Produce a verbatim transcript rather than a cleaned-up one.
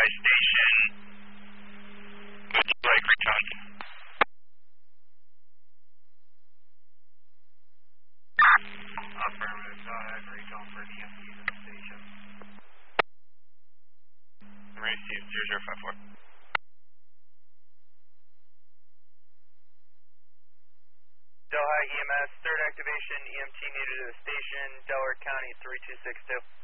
station. Looks like Recon. Affirmative, go ahead, Recon for the E M T to the station. Receive zero zero five four. Delhi E M S, third activation, E M T needed to the station, Delaware County three two six two.